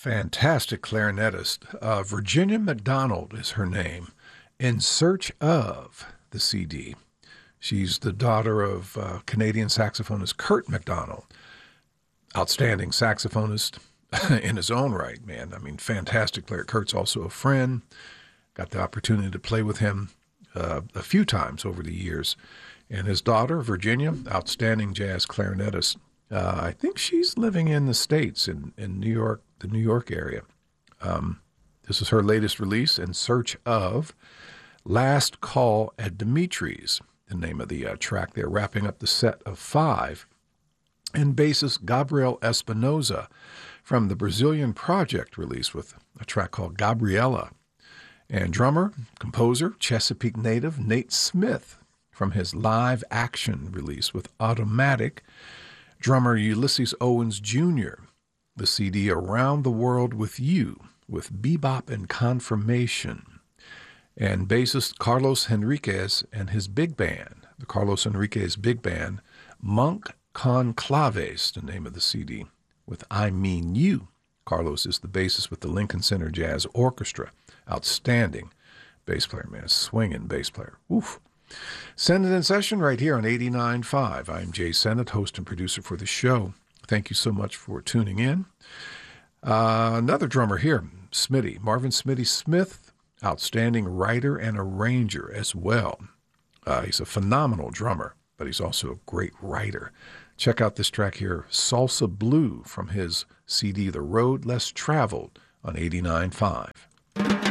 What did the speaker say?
Fantastic clarinetist. Virginia McDonald is her name. In Search of the CD. She's the daughter of Canadian saxophonist Kurt MacDonald. Outstanding saxophonist in his own right, man. I mean, fantastic player. Kurt's also a friend. Got the opportunity to play with him a few times over the years. And his daughter, Virginia, outstanding jazz clarinetist. I think she's living in the States, in New York, the New York area. This is her latest release, In Search of. Last Call at Dimitri's, the name of the track. They're wrapping up the set of 5. And bassist Gabriel Espinosa from the Brazilian Project release with a track called Gabriela. And drummer, composer, Chesapeake native Nate Smith from his Live Action release with Automatic. Drummer Ulysses Owens Jr., the CD Around the World with You with Bebop and Confirmation. And bassist Carlos Henriquez and his big band, the Carlos Henriquez Big Band, Monk Conclaves, the name of the CD, with I Mean You. Carlos is the bassist with the Lincoln Center Jazz Orchestra. Outstanding bass player, man, swinging bass player. Oof. Send it in session right here on 89.5. I'm Jay Sennett, host and producer for the show. Thank you so much for tuning in. Another drummer here, Smitty, Marvin Smitty Smith, outstanding writer and arranger as well. He's a phenomenal drummer, but he's also a great writer. Check out this track here, Salsa Blue, from his CD, The Road Less Traveled, on 89.5.